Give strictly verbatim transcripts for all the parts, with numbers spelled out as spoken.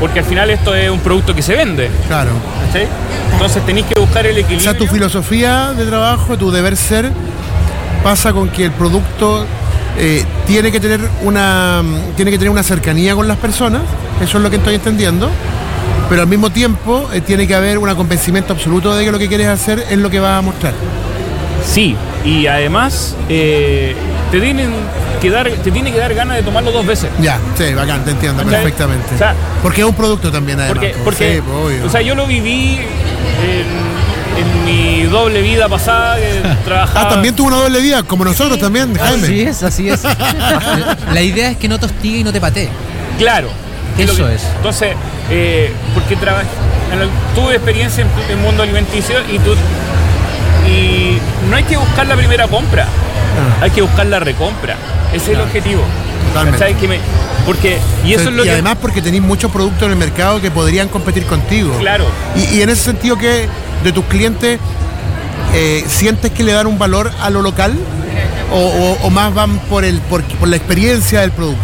porque al final esto es un producto que se vende. Claro. ¿Sí? Entonces tenéis que buscar el equilibrio. O sea, tu filosofía de trabajo, tu deber ser, pasa con que el producto eh, tiene que tener una tiene que tener una cercanía con las personas, eso es lo que estoy entendiendo, pero al mismo tiempo eh, tiene que haber un convencimiento absoluto de que lo que quieres hacer es lo que vas a mostrar. Sí, y además eh, te tienen que dar, te tiene que dar ganas de tomarlo dos veces. Ya, sí, bacán, te entiendo, o sea, perfectamente. O sea, porque es un producto también, además. Porque, porque sí, obvio. O sea, yo lo viví en, en mi doble vida pasada, que trabajaba... Ah, también tuvo una doble vida, como nosotros sí. también, Jaime. Así es, así es. La idea es que no te hostigue y no te patee. Claro. Eso que, es. Entonces, eh, porque trabajé, tuve experiencia en el mundo alimenticio y tú... Y no hay que buscar la primera compra, ah. hay que buscar la recompra. Ese claro. es el objetivo. ¿Sabes? Que me, porque, y, eso o sea, es lo y que... además porque tenéis muchos productos en el mercado que podrían competir contigo. Claro. Y, y en ese sentido, que de tus clientes, eh, ¿sientes que le dan un valor a lo local? ¿O, o, o más van por, el, por, por la experiencia del producto?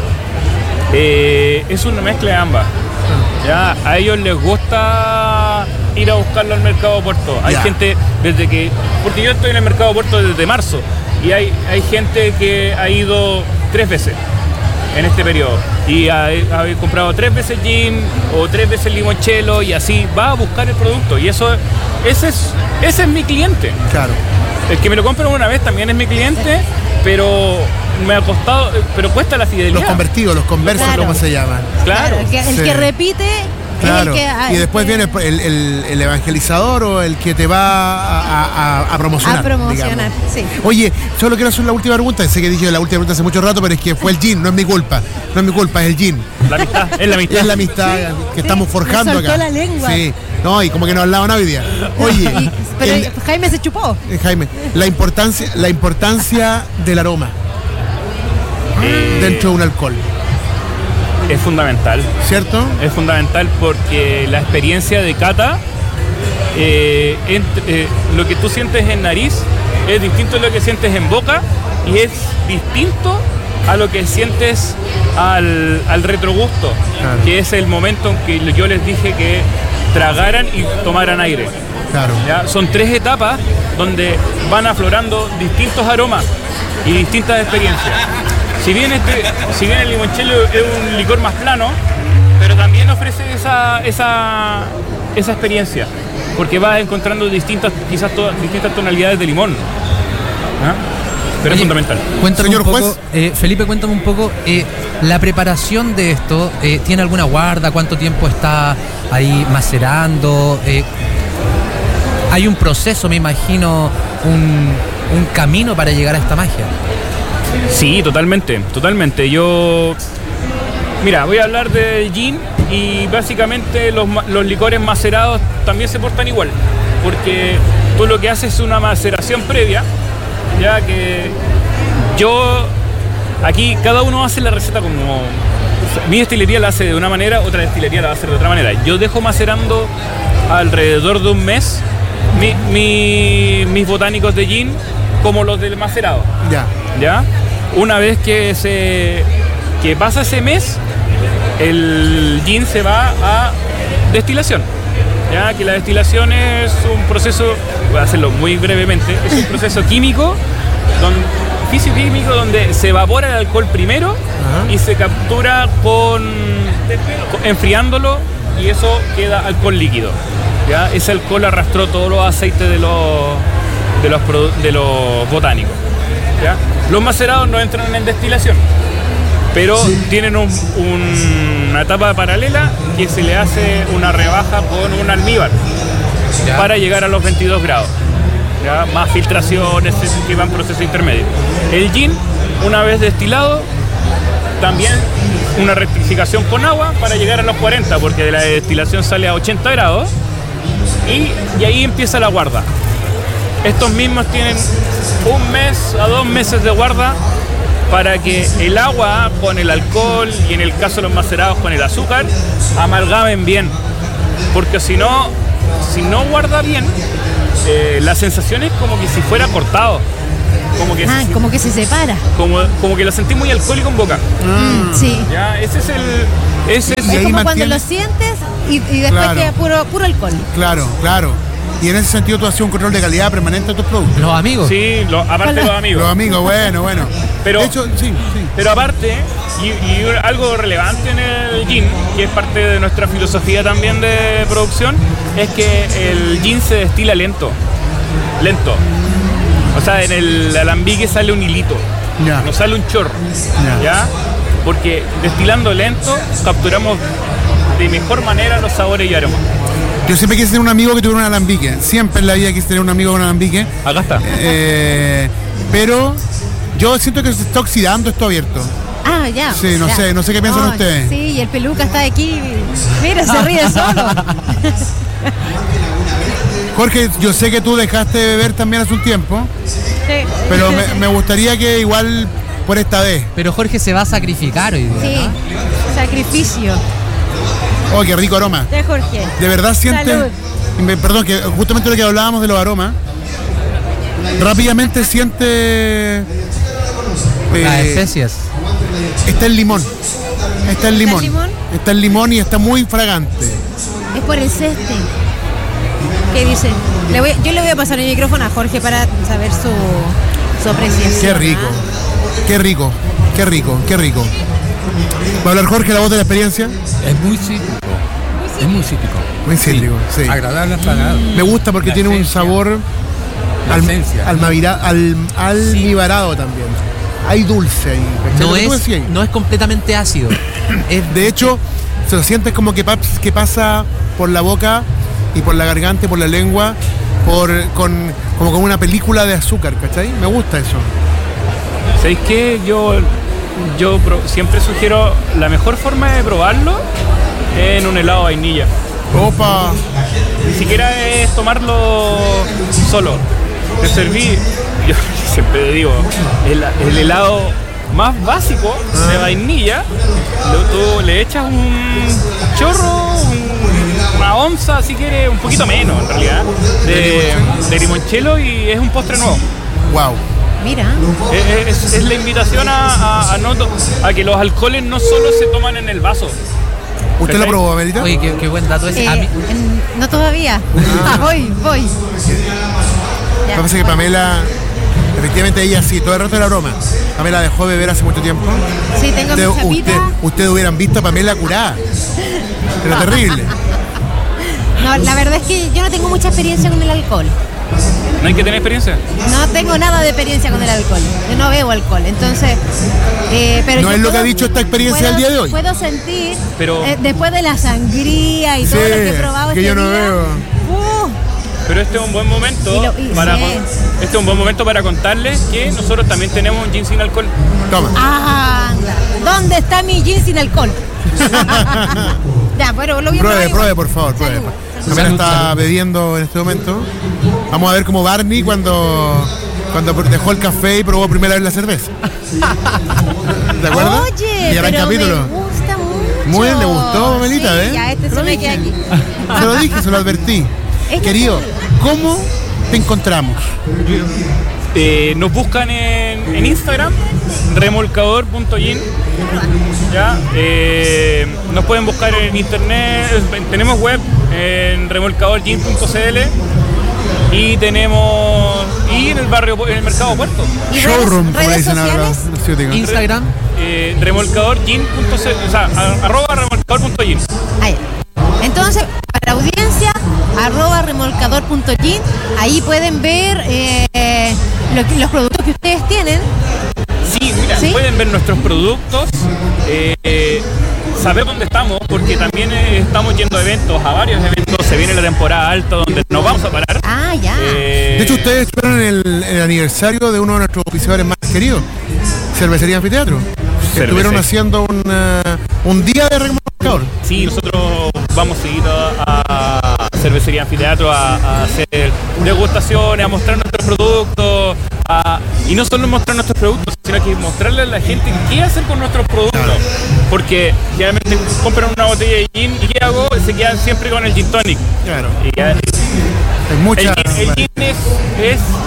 Eh, es una mezcla de ambas. Ya, a ellos les gusta ir a buscarlo al mercado Puerto. Hay ya. gente desde que... Porque yo estoy en el mercado Puerto desde marzo y hay, hay gente que ha ido tres veces en este periodo y ha, ha comprado tres veces gin o tres veces limoncello y así va a buscar el producto y eso ese es, ese es mi cliente. Claro. El que me lo compra una vez también es mi cliente, pero me ha costado, pero cuesta la fidelidad. Los convertidos, los conversos, claro. ¿Cómo se llaman? Claro, claro el, que, el sí. que repite. Claro, es el que, y después que... viene el, el, el evangelizador o el que te va a, a, a promocionar. A promocionar, digamos. Sí. Oye, solo quiero hacer la última pregunta. Sé que dije la última pregunta hace mucho rato, pero es que fue el gin, no es mi culpa. No es mi culpa, es el gin. La amistad, es la amistad. Es la amistad sí. que sí. estamos forjando me soltó acá. La lengua. Sí, no, y como que no hablaba nada hoy día. Oye. y, pero el, Jaime se chupó. Jaime, la importancia, la importancia del aroma eh... dentro de un alcohol. Es fundamental. ¿Cierto? Es fundamental porque la experiencia de cata, eh, entre, eh, lo que tú sientes en nariz es distinto a lo que sientes en boca y es distinto a lo que sientes al, al retrogusto, claro. que es el momento en que yo les dije que tragaran y tomaran aire. Claro. ¿Ya? Son tres etapas donde van aflorando distintos aromas y distintas experiencias. Si bien, este, si bien el limoncello es un licor más plano, pero también ofrece esa, esa, esa experiencia, porque vas encontrando distintas, quizás todas, distintas tonalidades de limón. ¿Ah? Pero Oye, es fundamental. Cuéntame Señor un poco, juez. Eh, Felipe, cuéntame un poco, eh, la preparación de esto, eh, ¿tiene alguna guarda? ¿Cuánto tiempo está ahí macerando? Eh, ¿Hay un proceso, me imagino, un, un camino para llegar a esta magia? Sí, totalmente, totalmente. Yo, mira, voy a hablar del gin y básicamente los, los licores macerados también se portan igual, porque tú lo que haces es una maceración previa, ya que yo, aquí cada uno hace la receta como, mi destilería la hace de una manera, otra destilería la va a hacer de otra manera. Yo dejo macerando alrededor de un mes mi, mi, mis botánicos de gin como los del macerado. Ya. ¿Ya? Una vez que se que pasa ese mes, el gin se va a destilación. Ya que la destilación es un proceso, voy a hacerlo muy brevemente, es un proceso químico, donde, físico-químico, donde se evapora el alcohol primero. Ajá. Y se captura con, con enfriándolo y eso queda alcohol líquido. Ya ese alcohol arrastró todos los aceites de los de los, de los botánicos. ¿Ya? Los macerados no entran en destilación, pero sí. tienen un, un, una etapa paralela que se le hace una rebaja con un almíbar ya. para llegar a los veintidós grados. ¿Ya? Más filtraciones que van en proceso intermedio. El gin, una vez destilado, también una rectificación con agua para llegar a los cuarenta, porque de la destilación sale a ochenta grados y, y ahí empieza la guarda. Estos mismos tienen un mes a dos meses de guarda para que el agua con el alcohol y en el caso de los macerados con el azúcar amalgamen bien, porque si no, si no guarda bien, eh, la sensación es como que si fuera cortado, como que, ah, se, como que se separa, como, como que lo sentí muy alcohólico en boca. Mm, sí. Ya, ese es el Ese es, Y Es ahí como cuando mantiene- lo sientes y, y después Claro. queda puro, puro alcohol. Claro, claro. Y en ese sentido tú haces un control de calidad permanente de tus productos. Los amigos. sí, lo- aparte de los amigos. Los amigos, bueno, bueno. Pero- de hecho, sí, sí. Pero aparte, y, y algo relevante en el gin, que es parte de nuestra filosofía también de producción, es que el gin se destila lento. Lento. O sea, en el alambique sale un hilito, Ya. no sale un chorro. Ya. ¿Ya? Porque destilando lento capturamos de mejor manera los sabores y aromas. Yo siempre quise tener un amigo que tuviera un alambique. Siempre en la vida quise tener un amigo con un alambique. Acá está. Eh, pero yo siento que se está oxidando esto abierto. Ah, ya. Sí, no ya. sé, no sé qué piensan ustedes. Sí, y el peluca está aquí. Mira, se ríe solo. Jorge, yo sé que tú dejaste de beber también hace un tiempo, Sí. pero me, me gustaría que igual por esta vez. Pero Jorge se va a sacrificar hoy día. Sí, ¿no? sacrificio Oh, qué rico aroma. de Jorge. De verdad siente. Salud. me- Perdón, que justamente lo que hablábamos de los aromas. Rápidamente siente. Las eh, especias. está el limón. Está el limón. el limón? Está el limón y está muy fragante. Es por el ceste. ¿Qué dice? Le voy- yo le voy a pasar el micrófono a Jorge para saber su, su apreciación. Qué rico. ¿ah? Qué rico. Qué rico. Qué rico. ¿Va a hablar Jorge la voz de la experiencia? Es muy cítrico. Es muy cítrico. Muy cítrico, sí. Agradable hasta nada. Me gusta porque La tiene un esencia. sabor La al- esencia. almavira- al- almibarado también. Hay dulce ahí. ¿cachai? No Lo que tú es, decías ahí. no es completamente ácido. Es- De hecho, se lo sientes como que, paps- que pasa por la boca y por la garganta y por la lengua, por, con, como con una película de azúcar, ¿cachai? Me gusta eso. ¿Sabéis qué? Yo, yo pro- siempre sugiero la mejor forma de probarlo en un helado de vainilla. Opa, Ni siquiera es tomarlo solo. Te serví, yo siempre digo, el, el helado más básico de vainilla, lo- tú le echas un chorro, un- una onza, si quieres, un poquito menos en realidad, de, de limonchelo y es un postre nuevo. wow. Mira. Es, es- es la invitación a, a- a no to- a que los alcoholes no solo se toman en el vaso. ¿Usted lo ¿Cachai? probó, Amelita? Oye, qué, qué buen dato ese. Eh, A mí- en- no todavía. Ah, voy, voy. Lo Ya, que pasa es que voy. Pamela, efectivamente ella sí, todo el rato era broma. Pamela dejó de beber hace mucho tiempo. Sí, tengo Usted, mi chapita. usted- ustedes hubieran visto a Pamela curada. Pero terrible. No, la verdad es que yo no tengo mucha experiencia con el alcohol. ¿No hay que tener experiencia? No tengo nada de experiencia con el alcohol. Yo no bebo alcohol. Entonces, eh, pero No yo es lo que puedo- ha dicho esta experiencia puedo- del día de hoy. Puedo sentir, Pero- eh, después de la sangría y Sí, todo lo que he probado que este yo no día, bebo. uh, Pero este es un buen momento Y lo- y para sí. con- este es un buen momento para contarles que nosotros también tenemos un gin sin alcohol. Toma. anda. ¿Dónde está mi gin sin alcohol? Ya, bueno, lo voy a probar Pruebe, igual. pruebe, por favor, pruebe. Salud. Pamela está bebiendo en este momento. Vamos a ver cómo Barney cuando, cuando dejó el café y probó primera vez la cerveza. ¿De acuerdo? Oye, Y gran pero capítulo. me gusta mucho. Muy bien, le gustó, Mamelita, Sí, ¿eh? Ya, este Se se lo me dije. queda aquí. Se lo dije, se lo advertí. Es que Querido, sí. ¿cómo te encontramos? Eh, nos buscan en, en Instagram, remolcador punto gin. ¿Ya? Eh, nos pueden buscar en internet, tenemos web en remolcador gin punto c l y tenemos y en el barrio, en el mercado Puerto. ¿Y Showroom, redes, como le redes dicen ahora los sociales? los ciúticos. Instagram. Eh, remolcador gin punto c l, o sea, a- arroba remolcador punto gin. Ahí. Entonces, para la audiencia, arroba remolcador punto gin, ahí pueden ver eh, lo que- los productos que ustedes tienen. Sí, mira, ¿Sí? pueden ver nuestros productos, eh, saber dónde estamos, porque también eh, estamos yendo a eventos, a varios eventos, se viene la temporada alta donde nos vamos a parar. Ah, ya. Eh, De hecho, ustedes estuvieron en el, el aniversario de uno de nuestros oficiadores más queridos, Cervecería Anfiteatro. Estuvieron haciendo una- un día de remolcador. Sí, nosotros vamos seguido a, a Cervecería Anfiteatro a, a hacer degustaciones, a mostrar nuestros productos, a- y no solo mostrar nuestros productos, sino que mostrarle a la gente qué hacer con nuestros productos. Porque generalmente compran una botella de gin y ¿qué hago? Se quedan siempre con el gin tonic. Claro. Y ya- Hay el mucha. gin, el gin es, es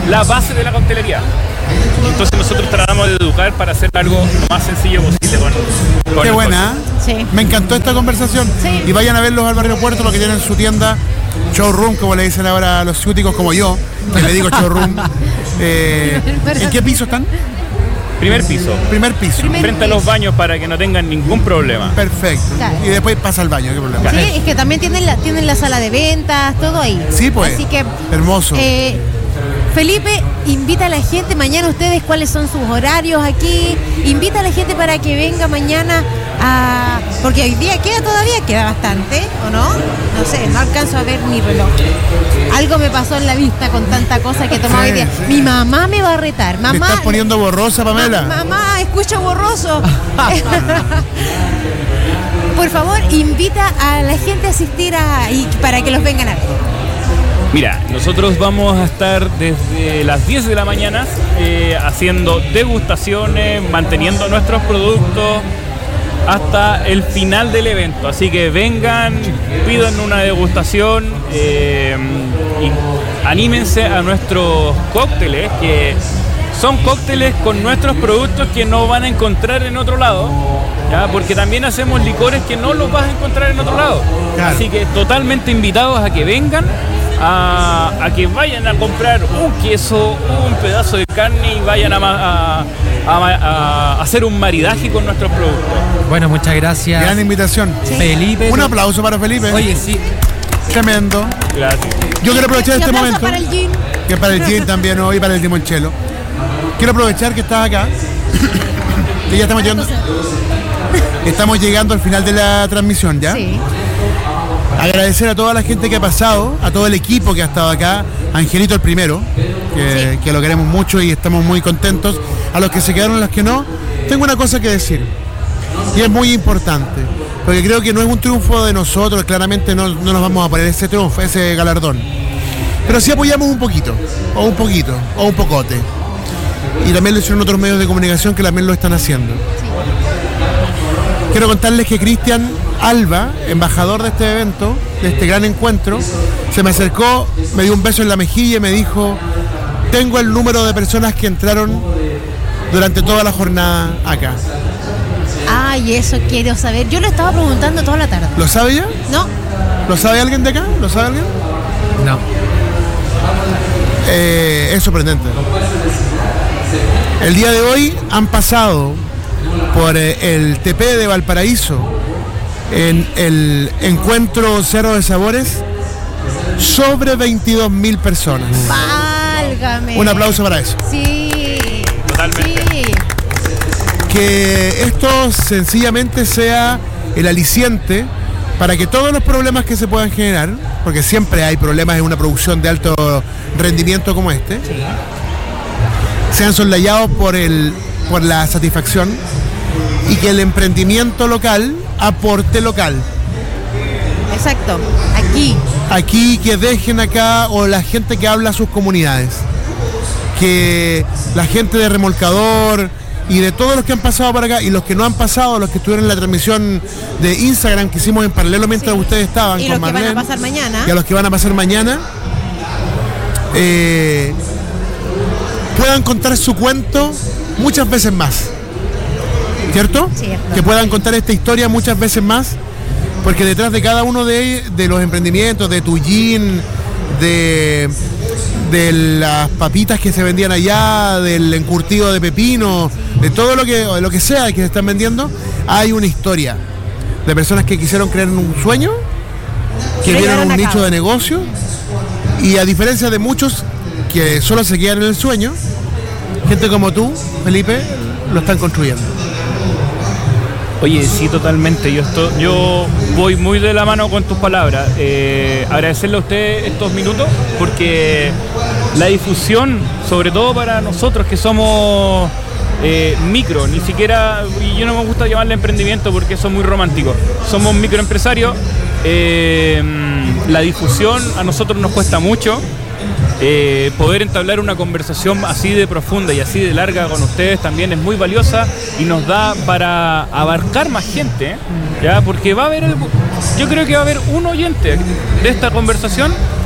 la base de la coctelería. Entonces nosotros tratamos de educar para hacer algo lo más sencillo posible con, con Qué el buena, coche. ¿eh? Sí. Me encantó esta conversación. Sí. Y vayan a verlos al Barrio Puerto, lo que tienen en su tienda, showroom, como le dicen ahora a los ciúticos como yo, que le digo showroom. Eh, ¿En qué piso están? Primer piso, Primer piso. Primer- frente a los baños para que no tengan ningún problema. Perfecto. Claro. Y después pasa al baño, qué problema. Sí, es que también tienen la, tienen la sala de ventas, todo ahí. Sí, pues. Así que, Hermoso. eh, Felipe, invita a la gente mañana, ustedes cuáles son sus horarios aquí, invita a la gente para que venga mañana a... Porque hoy día queda todavía, queda bastante, ¿o no? No sé, no alcanzo a ver mi reloj. Algo me pasó en la vista con tanta cosa que he tomado Sí, hoy día. sí. Mi mamá me va a retar. ¿Te Mamá, estás poniendo borrosa, Pamela? Ma- mamá, escucho borroso. Por favor, invita a la gente a asistir a, y para que los vengan a ver. Mira, nosotros vamos a estar desde las diez de la mañana eh, haciendo degustaciones, manteniendo nuestros productos hasta el final del evento. Así que vengan, pidan una degustación eh, y anímense a nuestros cócteles, que son cócteles con nuestros productos que no van a encontrar en otro lado, ¿ya? Porque también hacemos licores que no los vas a encontrar en otro lado. Claro. Así que totalmente invitados a que vengan. A, a que vayan a comprar un queso, un pedazo de carne y vayan a, ma- a, a- a hacer un maridaje con nuestros productos. Bueno, muchas gracias. Gran invitación. Felipe. Un aplauso para Felipe. Oye, sí. Tremendo. Gracias. Yo quiero aprovechar Y este aplausos momento. para el gin. Que para el gin también hoy, para el limoncello. Quiero aprovechar que estás acá. Que ya estamos llegando. Estamos llegando al final de la transmisión, ¿ya? Sí. Agradecer a toda la gente que ha pasado, a todo el equipo que ha estado acá, a Angelito el primero, que, Sí. que lo queremos mucho y estamos muy contentos, a los que se quedaron, a los que no, tengo una cosa que decir, y es muy importante, porque creo que no es un triunfo de nosotros, claramente no, no nos vamos a poner ese triunfo, ese galardón, pero sí apoyamos un poquito, o un poquito, o un pocote, y también lo hicieron otros medios de comunicación que también lo están haciendo. Quiero contarles que Cristian Alba, embajador de este evento, de este gran encuentro, se me acercó, me dio un beso en la mejilla y me dijo: tengo el número de personas que entraron durante toda la jornada acá. Ay, eso quiero saber. Yo lo estaba preguntando toda la tarde. ¿Lo sabe ya? ¿No? ¿Lo sabe alguien de acá? ¿Lo sabe alguien? No. Eh, es sorprendente. El día de hoy han pasado por eh, el T P de Valparaíso en el encuentro Cerro de Sabores sobre veintidós mil personas. Válgame. Un aplauso para eso. Sí. Totalmente. Sí. Que esto sencillamente sea el aliciente para que todos los problemas que se puedan generar, porque siempre hay problemas en una producción de alto rendimiento como este, sean soslayados por, el, por la satisfacción y que el emprendimiento local aporte local. Exacto. Aquí. Aquí que dejen acá, o la gente que habla a sus comunidades, que la gente de Remolcador y de todos los que han pasado por acá y los que no han pasado, los que estuvieron en la transmisión de Instagram que hicimos en paralelo mientras Sí. ustedes estaban Y con los que van a Marlene, pasar mañana. y a los que van a pasar mañana, eh, puedan contar su cuento muchas veces más, ¿cierto? Cierto. Que puedan contar esta historia muchas veces más, porque detrás de cada uno de, de los emprendimientos, de Tullín, de, de las papitas que se vendían allá, del encurtido de pepino, de todo lo que, de lo que sea que se están vendiendo, hay una historia de personas que quisieron crear un sueño, que Lo vieron llevaron un a nicho cabo. de negocio, y a diferencia de muchos que solo se quedan en el sueño, gente como tú, Felipe, lo están construyendo. Oye, sí, totalmente. Yo esto, yo voy muy de la mano con tus palabras. Eh, agradecerle a usted estos minutos porque la difusión, sobre todo para nosotros que somos eh, micro, ni siquiera, y yo no me gusta llamarle emprendimiento porque eso es muy romántico. Somos microempresarios. Eh, la difusión a nosotros nos cuesta mucho. Eh, poder entablar una conversación así de profunda y así de larga con ustedes también es muy valiosa y nos da para abarcar más gente, ¿eh? ¿Ya? Porque va a haber, el- yo creo que va a haber un oyente de esta conversación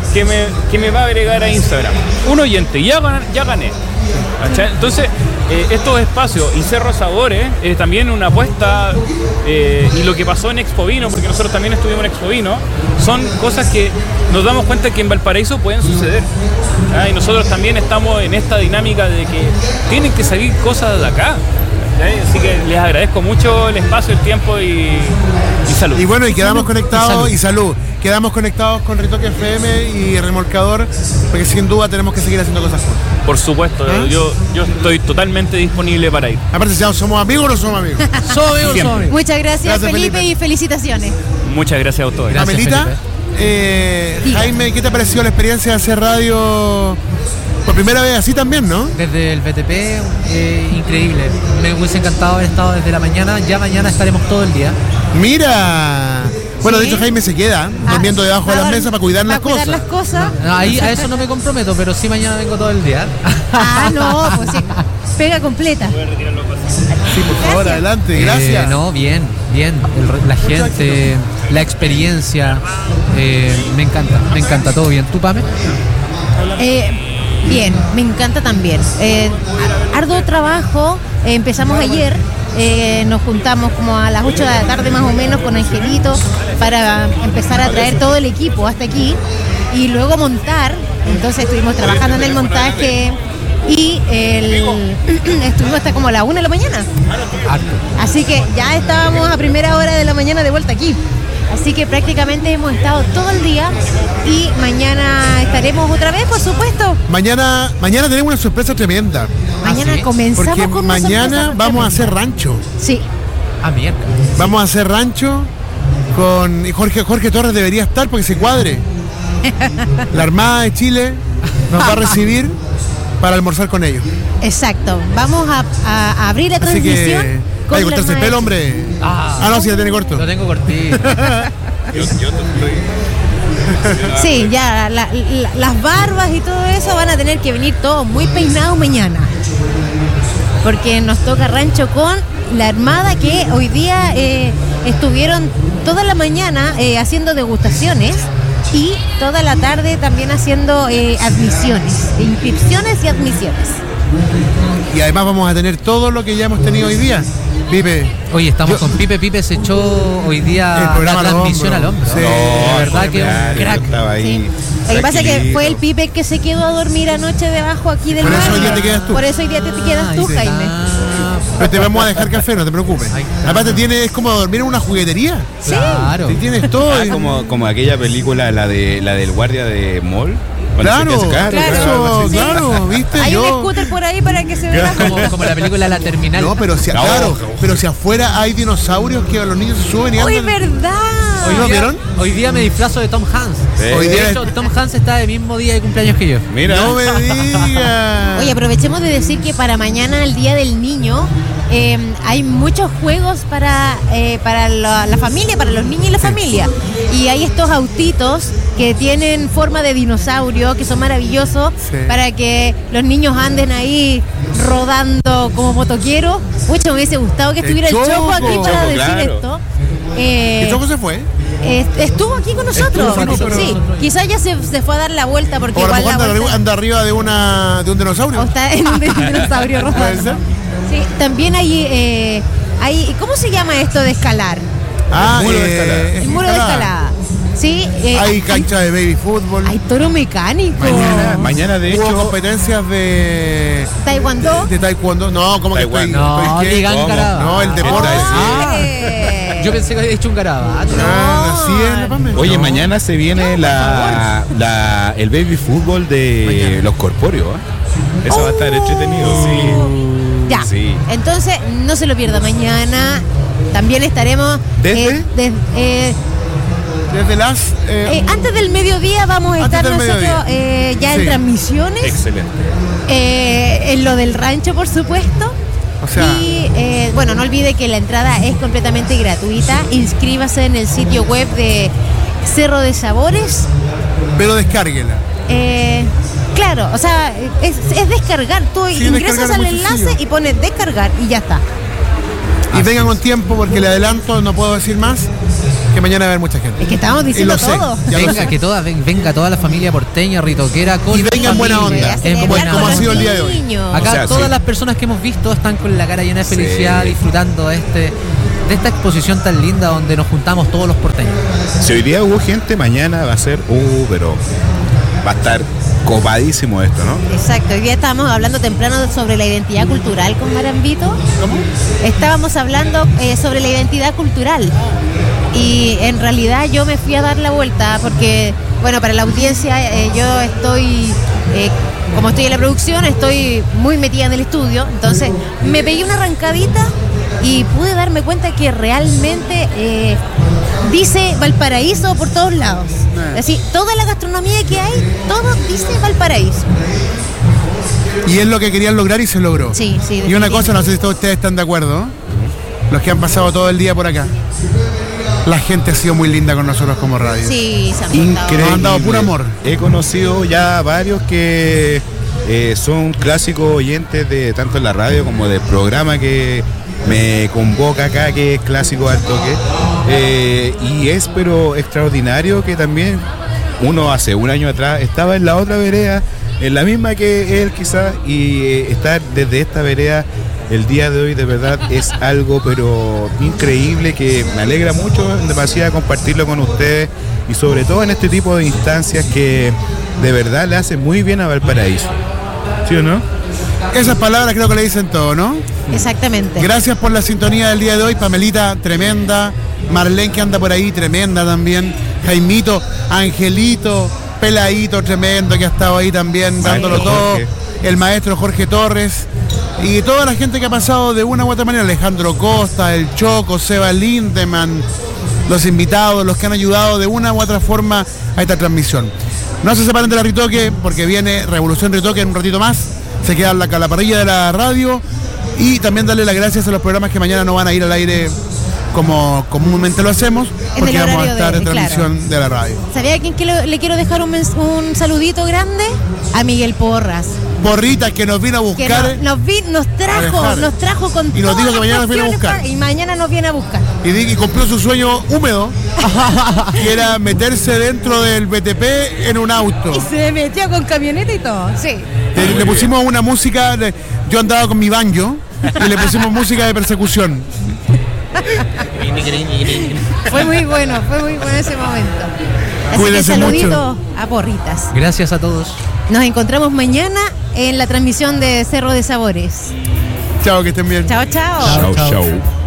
que me, que me va a agregar a Instagram. Un oyente, ya, gan- ya gané. ¿Cachai? Entonces, eh, estos espacios y Cerro Sabores es también una apuesta, eh, y lo que pasó en Expovino, porque nosotros también estuvimos en Expovino, son cosas que nos damos cuenta que en Valparaíso pueden suceder. ¿Ah? Y nosotros también estamos en esta dinámica de que tienen que salir cosas de acá. ¿Sí? Así que les agradezco mucho el espacio, el tiempo y, y salud. Y bueno, y quedamos conectados Y y salud. Quedamos conectados con Ritoque F M y Remolcador, porque sin duda tenemos que seguir haciendo cosas juntos. Por supuesto, ¿Ah? yo, yo estoy totalmente disponible para ir. Aparte, si somos amigos o no somos amigos. Soy, Siempre. soy. Muchas gracias, Gracias, Felipe, Felipe. y felicitaciones. Muchas gracias a ustedes. Gracias, Amelita, Felipe. eh, Diga. Jaime, ¿qué te ha parecido la experiencia de hacer radio por primera vez así también, no? Desde el B T P, eh, increíble. Me hubiese encantado haber estado desde la mañana. Ya mañana estaremos todo el día. Mira. Bueno, Sí. de hecho Jaime se queda Ah, durmiendo debajo de las para- mesas para cuidar las para cuidar cosas. las cosas. Ahí a eso no me comprometo, pero sí mañana vengo todo el día. Ah, no, pues sí. Pega completa. Sí, por favor, Gracias. adelante, gracias. Eh, no, bien, bien. El re- la gente, la experiencia. eh, me encanta, me encanta, todo bien. ¿Tú, Pame? Eh, bien, me encanta también. Eh, arduo trabajo, eh, empezamos ayer, eh, nos juntamos como a las ocho de la tarde más o menos con Angelito para empezar a traer todo el equipo hasta aquí y luego montar. Entonces estuvimos trabajando en el montaje y el, estuvimos hasta como la una de la mañana. Harto. Así que ya estábamos a primera hora de la mañana de vuelta aquí. Así que prácticamente hemos estado todo el día y mañana estaremos otra vez, por supuesto. Mañana, mañana tenemos una sorpresa tremenda. Mañana ¿Ah, sí? comenzamos Porque con una mañana sorpresa vamos a tremenda. hacer rancho. Sí, Ah, mierda. Vamos a hacer rancho con y Jorge Jorge Torres debería estar porque se cuadre. La Armada de Chile nos va a recibir para almorzar con ellos. exacto. Vamos a, a- a abrir la Así transmisión. que con hay que la cortarse el Armada pelo, de hombre. Ah, Ah, no, si la tiene corto. lo tengo cortito. Sí, ya la- la- las barbas y todo eso van a tener que venir todos muy peinados mañana. Porque nos toca rancho con la Armada que hoy día eh, estuvieron toda la mañana eh, haciendo degustaciones y toda la tarde también haciendo eh, admisiones, inscripciones y admisiones. Y además vamos a tener todo lo que ya hemos tenido hoy día. Pipe, Oye, estamos Yo- con Pipe. Pipe se echó hoy día El programa la al transmisión hombro. al hombro. Sí. de verdad que Claro, un yo crack. estaba ahí. Sí. Lo que pasa es que tranquilito. fue el Pipe que se quedó a dormir anoche debajo aquí del Por eso mar. hoy día te quedas tú. Por eso hoy día te, te quedas tú, Ay, Jaime. ah, pero te vamos a dejar café, no te preocupes. Ay, Aparte tiene, es como dormir en una juguetería. Claro. Si tienes todo. Ah, y- como, como aquella película, la de la del guardia de Mall. cuando Claro, se queda- Claro. eso, Sí. claro, viste. Hay un Yo, scooter por ahí para que se vea. Como, como la película La Terminal. no, pero si, No, claro, no. pero si afuera hay dinosaurios que los niños se suben y ¡Uy, andan. verdad! Hoy ¿No día, vieron? hoy día me disfrazo de Tom Hanks. Sí. Hoy De día- hecho, Tom Hanks está del mismo día de cumpleaños que yo. Mira. No me digas. Oye, aprovechemos de decir que para mañana, el Día del Niño, eh, hay muchos juegos para, eh, para la, la familia, para los niños y la familia. Y hay estos autitos que tienen forma de dinosaurio, que son maravillosos, Sí. para que los niños anden ahí rodando como motoqueros. Mucho me hubiese gustado que El estuviera el Choco, Choco. aquí para Choco, decir claro. esto. Eh, ¿Y Choco se fue? eh, estuvo aquí con nosotros. Estuvo con nosotros. Sí, quizás ya se, se fue a dar la vuelta porque O a lo igual mejor la anda, vuelta- arri- anda arriba de una de un dinosaurio. o está en un dinosaurio ¿Puede rodando. ser? Sí, también hay, eh, hay, ¿cómo se llama esto de escalar? Ah, El muro de eh, escalada. El muro de escalada. Sí, eh, Hay cancha de baby fútbol. hay toro mecánico. Mañana, mañana de Hubo hecho. competencias de Taekwondo. de taekwondo. No, ¿cómo que Taiwán. estoy? No, estoy qué? digan ¿Cómo? garabato. No, el deporte. Ah, Eh, yo pensé que había hecho un garabato. Ah, así es, la Pame. Oye, No. mañana se viene la, la el baby fútbol de los corpóreos. ¿eh? Eso va a estar entretenido, sí. Ya. Sí. Entonces, no se lo pierda mañana. También estaremos. ¿Desde? eh, des- eh, Desde las eh, eh, antes del mediodía vamos a Antes estar del nosotros mediodía. eh, ya Sí. en transmisiones. Excelente. Eh, en lo del rancho, por supuesto. O sea- y eh, bueno, no olvide que la entrada es completamente gratuita. Inscríbase en el sitio web de Cerro de Sabores. pero descárguela. Eh, claro, o sea, es, es descargar. Tú Sí, ingresas descargar es al muy enlace sencillo. y pones descargar y ya está. Y vengan con tiempo porque le adelanto, no puedo decir más. que mañana va a haber mucha gente. Es que estamos Y diciendo lo sé, todo. ya lo Venga, sé. que toda, ven- venga toda la familia porteña, ritoquera, con Y venga en buena familia, onda. Voy a en celebrar buena con como ha los sido el día de hoy. niños. Acá O sea, todas sí. las personas que hemos visto están con la cara llena de felicidad, Sí. disfrutando de este de esta exposición tan linda donde nos juntamos todos los porteños. Si hoy día hubo gente, mañana va a ser, uh, pero va a estar copadísimo esto, ¿no? Exacto, hoy día estábamos hablando temprano sobre la identidad cultural con Marambito. ¿Cómo? Estábamos hablando eh, sobre la identidad cultural. Y en realidad yo me fui a dar la vuelta porque, bueno, para la audiencia eh, yo estoy, eh, como estoy en la producción, estoy muy metida en el estudio. Entonces me pegué una arrancadita y pude darme cuenta que realmente eh, dice Valparaíso por todos lados. Es decir, toda la gastronomía que hay, todo dice Valparaíso. Y es lo que querían lograr y se logró. Sí, sí. Y una cosa, no sé si todos ustedes están de acuerdo, los que han pasado todo el día por acá. La gente ha sido muy linda con nosotros como radio. Sí, se han portado. Increíble. Nos han dado puro amor. He conocido ya varios que eh, son clásicos oyentes de tanto en la radio como del programa que me convoca acá, que es Clásico al Toque. Eh, y es pero extraordinario que también uno hace un año atrás estaba en la otra vereda, en la misma que él quizás, y eh, estar desde esta vereda el día de hoy de verdad es algo pero increíble, que me alegra mucho demasiado compartirlo con ustedes y sobre todo en este tipo de instancias que de verdad le hacen muy bien a Valparaíso. ¿Sí o no? Esas palabras creo que le dicen todo, ¿no? Exactamente. Gracias por la sintonía del día de hoy, Pamelita, tremenda. Marlene, que anda por ahí, tremenda también. Jaimito, Angelito, Peladito, tremendo, que ha estado ahí también dándolo Maestro todo. Jorge. El maestro Jorge Torres. Y toda la gente que ha pasado de una u otra manera, Alejandro Costa, el Choco, Seba Lindemann, los invitados, los que han ayudado de una u otra forma a esta transmisión. No se separen de la Ritoque, porque viene Revolución Ritoque en un ratito más. Se queda en la, la parrilla de la radio. Y también darle las gracias a los programas que mañana no van a ir al aire como comúnmente lo hacemos, En porque el vamos a horario estar de- en transmisión de la radio. ¿Sabía a quién que lo- le quiero dejar un, mens- un saludito grande? A Miguel Porras. Borritas que nos vino a Que buscar nos, nos, vi- nos a trajo, dejar. nos trajo con Y nos todas dijo que las mañana nos viene a cuestiones buscar. para- y mañana nos viene a buscar. y, di- y cumplió su sueño húmedo, que era meterse dentro del B T P en un auto. Y se metió con camioneta y todo. Sí. Le, le pusimos una música, de- yo andaba con mi banjo y le pusimos música de persecución. Fue muy bueno, fue muy bueno ese momento. Así Cuídense que saludito mucho. a Porritas. Gracias a todos. Nos encontramos mañana en la transmisión de Cerro de Sabores. Chao, que estén bien. Chao, chao. Chao, chao. chau.